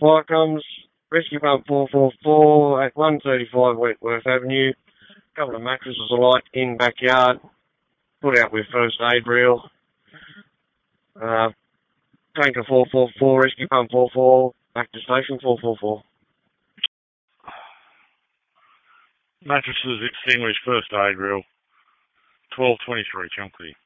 Fire comes, rescue pump 444 at 135 Wentworth Avenue. Couple of mattresses alight in backyard. Put out with first aid reel. Tanker 444, rescue pump 44, back to station 444. Mattresses extinguished, first aid reel. 1223 Chunky.